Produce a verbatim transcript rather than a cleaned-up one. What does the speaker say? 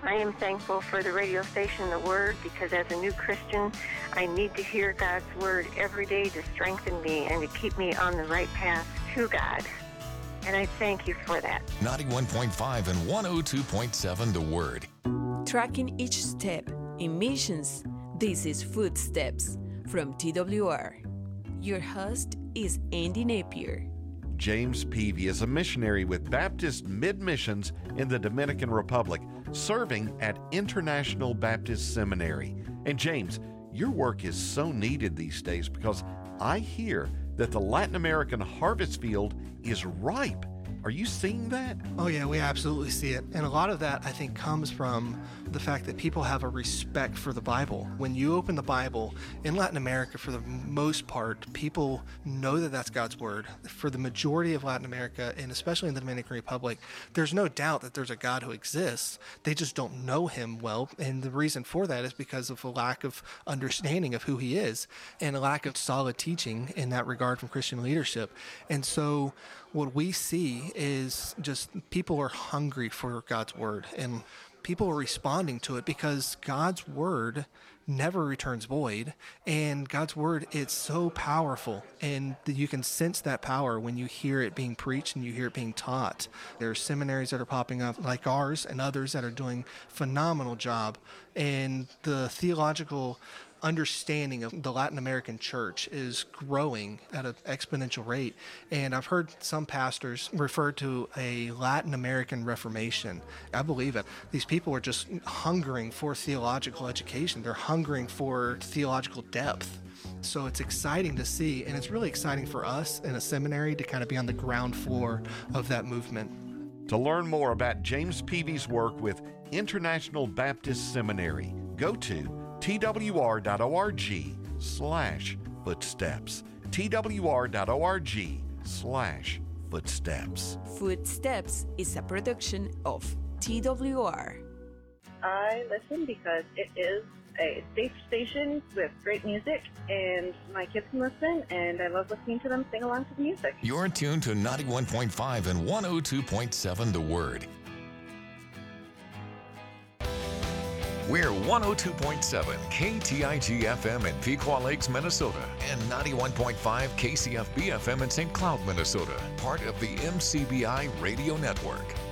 I am thankful for the radio station, The Word, because as a new Christian, I need to hear God's Word every day to strengthen me and to keep me on the right path to God. And I thank you for that. ninety-one point five and one oh two point seven The Word. Tracking each step in missions, this is Footsteps from T W R. Your host is Andy Napier. James Peavy is a missionary with Baptist Mid-Missions in the Dominican Republic, serving at International Baptist Seminary. And James, your work is so needed these days because I hear that the Latin American harvest field is ripe. Are you seeing that? Oh yeah, we absolutely see it. And a lot of that, I think, comes from the fact that people have a respect for the Bible. When you open the Bible in Latin America, for the most part, people know that that's God's Word. For the majority of Latin America, and especially in the Dominican Republic, there's no doubt that there's a God who exists. They just don't know Him well. And the reason for that is because of a lack of understanding of who He is and a lack of solid teaching in that regard from Christian leadership. And so what we see is just people are hungry for God's Word, and people are responding to it because God's Word never returns void, and God's Word, it's so powerful, and you can sense that power when you hear it being preached and you hear it being taught. There are seminaries that are popping up like ours and others that are doing a phenomenal job, and the theological understanding of the Latin American church is growing at an exponential rate. And I've heard some pastors refer to a Latin American Reformation. I believe it. These people are just hungering for theological education. They're hungering for theological depth. So it's exciting to see, and it's really exciting for us in a seminary to kind of be on the ground floor of that movement. To learn more about James Peavy's work with International Baptist Seminary, go to twr.org slash footsteps. twr.org slash footsteps. Footsteps is a production of T W R. I listen because it is a safe station with great music, and my kids can listen, and I love listening to them sing along to the music. You're tuned to ninety-one point five and one oh two point seven The Word. We're one oh two point seven K T I G F M in Pequot Lakes, Minnesota, and ninety-one point five K C F B F M in Saint Cloud, Minnesota, part of the M C B I Radio Network.